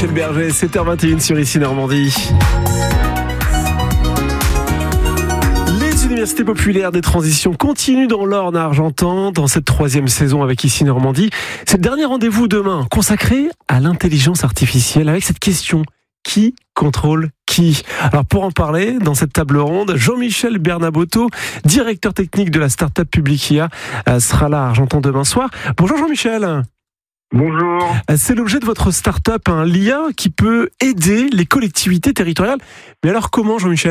Jean-Michel Berger, 7h21 sur Ici Normandie. Les universités populaires des transitions continuent dans l'Orne à Argentan dans cette 3e saison avec Ici Normandie. C'est le dernier rendez-vous demain consacré à l'intelligence artificielle avec cette question: qui contrôle qui? Alors pour en parler, dans cette table ronde, Jean-Michel Bernabotto, directeur technique de la start-up Publicia, sera là à Argentan demain soir. Bonjour Jean-Michel. Bonjour. C'est l'objet de votre start-up, l'IA qui peut aider les collectivités territoriales. Mais alors comment, Jean-Michel ?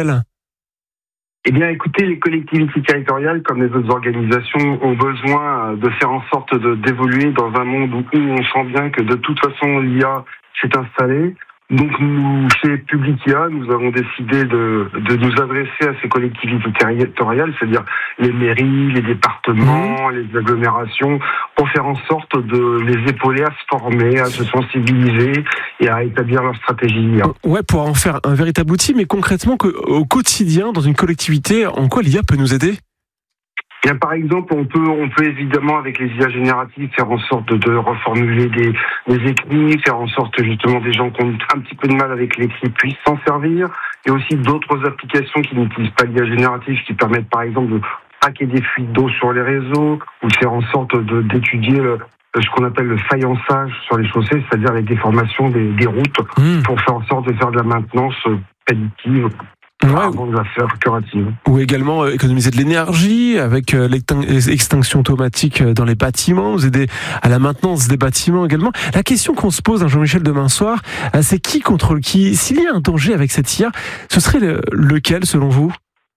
Eh bien, écoutez, les collectivités territoriales, comme les autres organisations, ont besoin de faire en sorte d'évoluer dans un monde où on sent bien que de toute façon l'IA s'est installée. Donc nous, chez Publicia, nous avons décidé de nous adresser à ces collectivités territoriales, c'est-à-dire les mairies, les départements, les agglomérations, pour faire en sorte de les épauler à se former, à se sensibiliser et à établir leur stratégie IA. Ouais, pour en faire un véritable outil, mais concrètement, au quotidien, dans une collectivité, en quoi l'IA peut nous aider ? Bien, par exemple, on peut évidemment, avec les IA génératives, faire en sorte de reformuler des écrits, faire en sorte justement des gens qui ont un petit peu de mal avec l'écrit puissent s'en servir. Il y a aussi d'autres applications qui n'utilisent pas l'IA générative, qui permettent par exemple de traquer des fuites d'eau sur les réseaux, ou de faire en sorte d'étudier ce qu'on appelle le faïençage sur les chaussées, c'est-à-dire les déformations des routes, pour faire en sorte de faire de la maintenance prédictive. Avant de la faire curative. Ou également économiser de l'énergie avec l'extinction automatique dans les bâtiments, vous aider à la maintenance des bâtiments également. La question qu'on se pose, Jean-Michel, demain soir, c'est qui contrôle qui ? S'il y a un danger avec cette IA, ce serait lequel selon vous ?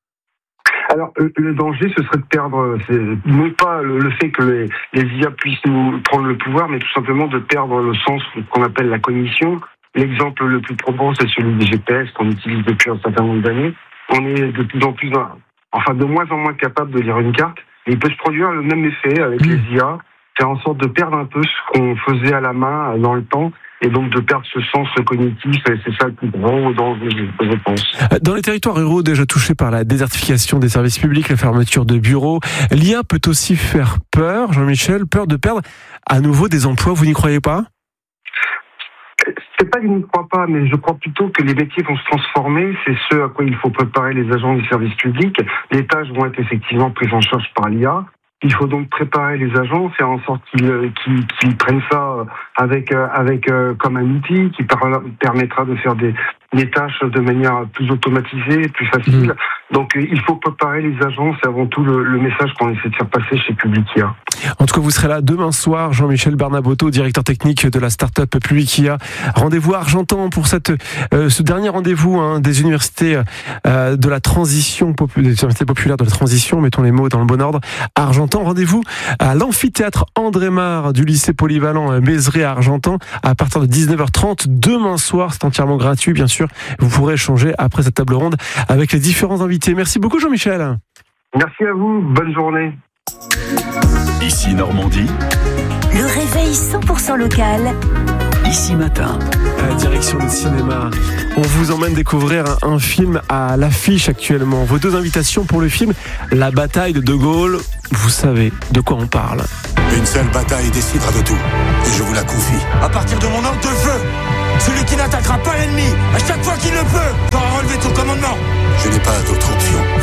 Alors, le danger, ce serait de perdre, non pas le fait que les IA puissent nous prendre le pouvoir, mais tout simplement de perdre le sens qu'on appelle la cognition. L'exemple le plus probant, c'est celui des GPS qu'on utilise depuis un certain nombre d'années. On est de plus en plus, de moins en moins capable de lire une carte. Et il peut se produire le même effet avec les IA, faire en sorte de perdre un peu ce qu'on faisait à la main dans le temps, et donc de perdre ce sens cognitif. Et c'est ça le plus grand danger, je pense. Dans les territoires ruraux déjà touchés par la désertification des services publics, la fermeture de bureaux, l'IA peut aussi faire peur, Jean-Michel, peur de perdre à nouveau des emplois. Vous n'y croyez pas ? C'est pas que je n'y crois pas, mais je crois plutôt que les métiers vont se transformer. C'est ce à quoi il faut préparer les agents du service public. Les tâches vont être effectivement prises en charge par l'IA. Il faut donc préparer les agents, faire en sorte qu'ils prennent ça comme un outil qui permettra de faire des tâches de manière plus automatisée, plus facile. Donc il faut préparer les agents, c'est avant tout le message qu'on essaie de faire passer chez Publicia. En tout cas, vous serez là demain soir, Jean-Michel Bernabotto, directeur technique de la start-up Publicia. Rendez-vous à Argentan pour ce dernier rendez-vous des universités de la transition, des universités populaires de la transition, mettons les mots dans le bon ordre. Argentan, rendez-vous à l'amphithéâtre André Mare du lycée polyvalent Mézeray à Argentan à partir de 19h30 demain soir. C'est entièrement gratuit, bien sûr. Vous pourrez échanger après cette table ronde avec les différents invités. Merci beaucoup, Jean-Michel. Merci à vous. Bonne journée. Ici Normandie. Le réveil 100% local. Ici Matin. Direction le cinéma. On vous emmène découvrir un film à l'affiche actuellement. Vos 2 invitations pour le film La bataille de De Gaulle. Vous savez de quoi on parle. Une seule bataille décidera de tout. Et je vous la confie. À partir de mon ordre de feu, celui qui n'attaquera pas l'ennemi, à chaque fois qu'il le peut, pourra relever ton commandement. Je n'ai pas d'autre option. Feu !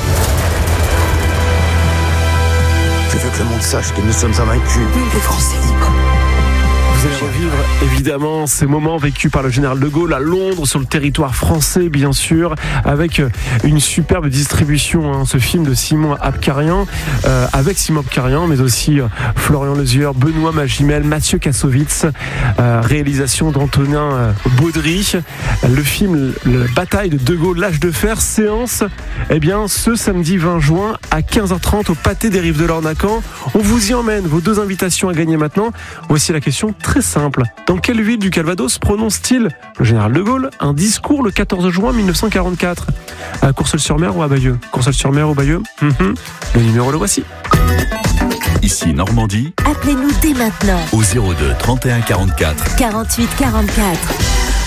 Je veux que le monde sache que nous sommes invaincus. Les Français libres. Vous allez revivre évidemment ces moments vécus par le général de Gaulle à Londres, sur le territoire français bien sûr, avec une superbe distribution, ce film de Simon Abkarian, avec Simon Abkarian, mais aussi Florian Lezueur, Benoît Magimel, Mathieu Kassovitz, réalisation d'Antonin Baudry. Le film La bataille de De Gaulle, l'âge de fer, séance ce samedi 20 juin à 15h30 au Pâté des Rives de l'Orne à Caen. On vous y emmène, vos 2 invitations à gagner maintenant. Voici la question très simple. Dans quelle ville du Calvados prononce-t-il, le général de Gaulle, un discours le 14 juin 1944 ? À Courseulles-sur-Mer ou à Bayeux ? Courseulles-sur-Mer ou Bayeux ? Le numéro, le voici. Ici Normandie. Appelez-nous dès maintenant Au 02 31 44 48 44.